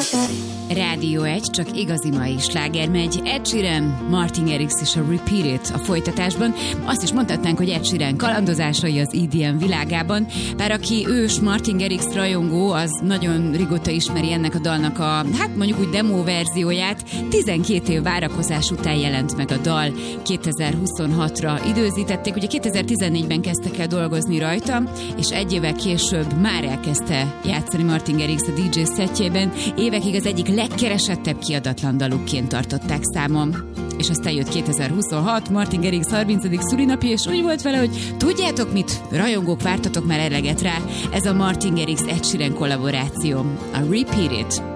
Rádió 1, csak igazi mai sláger megy. Ed Sheeran, Martin Garrix és a Repeat It a folytatásban. Azt is mondhatnánk, hogy Ed Sheeran kalandozásai az EDM világában. Bár aki ős Martin Garrix rajongó, az nagyon régóta ismeri ennek a dalnak a, hát mondjuk úgy demo verzióját. 12 év várakozás után jelent meg a dal. 2026-ra időzítették. Ugye 2014-ben kezdtek el dolgozni rajta, és egy évvel később már elkezdte játszani Martin Garrix a DJ szettjében. Évekig az egyik legkeresettebb kiadatlan dalukként tartották számon. És aztán jött 2026, Martin Garrix 30. szülinapja, és úgy volt vele, hogy tudjátok mit, rajongók, vártatok már eleget rá, ez a Martin Garrix Ed Sheeran kollaboráció, a Repeat It.